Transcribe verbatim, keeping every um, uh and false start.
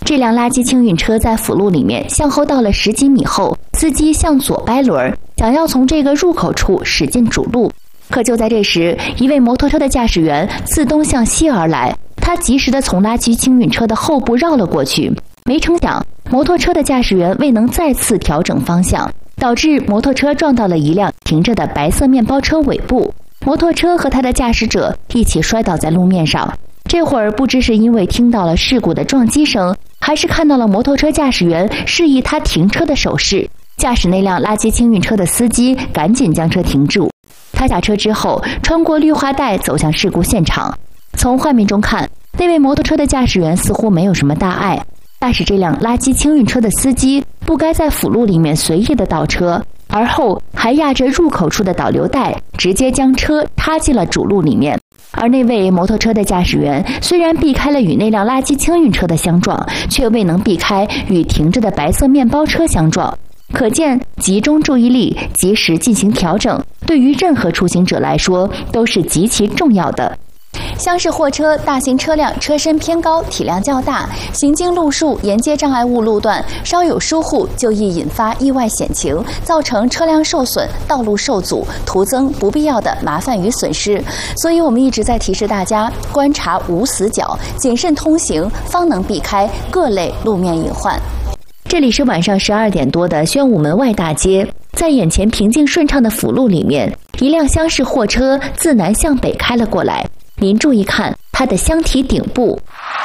这辆垃圾清运车在辅路里面向后倒了十几米后，司机向左掰轮，想要从这个入口处驶进主路。可就在这时，一位摩托车的驾驶员自东向西而来，他及时地从垃圾清运车的后部绕了过去。没成想，摩托车的驾驶员未能再次调整方向，导致摩托车撞到了一辆停着的白色面包车尾部，摩托车和他的驾驶者一起摔倒在路面上。这会儿不知是因为听到了事故的撞击声，还是看到了摩托车驾驶员示意他停车的手势，驾驶那辆垃圾清运车的司机赶紧将车停住。他下车之后，穿过绿化带走向事故现场。从画面中看，那位摩托车的驾驶员似乎没有什么大碍，驾驶这辆垃圾清运车的司机不该在辅路里面随意的倒车，而后还压着入口处的导流带，直接将车插进了主路里面。而那位摩托车的驾驶员虽然避开了与那辆垃圾清运车的相撞，却未能避开与停着的白色面包车相撞。可见集中注意力，及时进行调整，对于任何出行者来说都是极其重要的。像是货车、大型车辆车身偏高，体量较大，行经路树、沿街障碍物路段，稍有疏忽就易引发意外险情，造成车辆受损、道路受阻，徒增不必要的麻烦与损失。所以我们一直在提示大家，观察无死角，谨慎通行，方能避开各类路面隐患。这里是晚上十二点多的宣武门外大街，在眼前平静顺畅的辅路里面，一辆厢式货车自南向北开了过来。您注意看它的箱体顶部